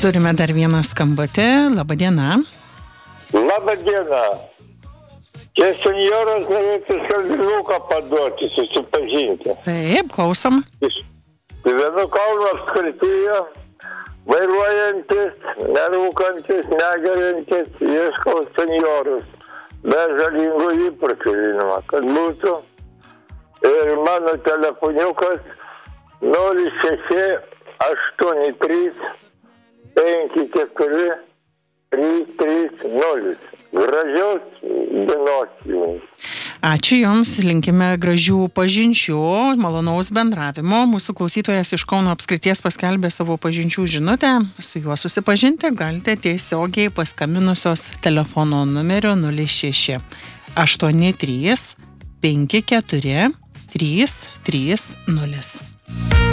Turime dar vieną skambutį. Labą dieną. Labą dieną. Čia senjoras norėtų skalbinuką paduoti, susipažinti. Taip, klausom. Gyvenu Kauno apskrityje, vairuojantis, nerūkantis, negeriantis, ieškau senjorus. Be žalingų įpročių, žinoma, kad būtų. Ir mano telefoniukas 0683543330. Gražios dienos jums. Ačiū Jums, linkime gražių pažinčių, malonaus bendravimo. Mūsų klausytojas iš Kauno apskrities paskelbė savo pažinčių žinutę. Su juo susipažinti galite tiesiogiai paskambinusios telefono numeriu 06 83 54 330.